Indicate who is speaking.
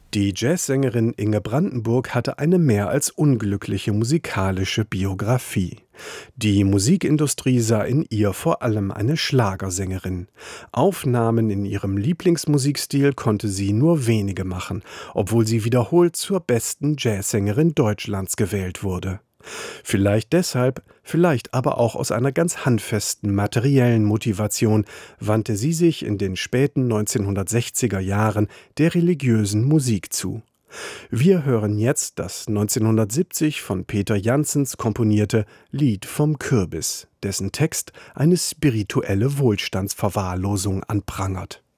Speaker 1: Die Jazzsängerin Inge Brandenburg hatte eine mehr als unglückliche musikalische Biografie. Die Musikindustrie sah in ihr vor allem eine Schlagersängerin. Aufnahmen in ihrem Lieblingsmusikstil konnte sie nur wenige machen, obwohl sie wiederholt zur besten Jazzsängerin Deutschlands gewählt wurde. Vielleicht deshalb, vielleicht aber auch aus einer ganz handfesten materiellen Motivation wandte sie sich in den späten 1960er Jahren der religiösen Musik zu. Wir hören jetzt das 1970 von Peter Janssens komponierte Lied vom Kürbis, dessen Text eine spirituelle Wohlstandsverwahrlosung anprangert.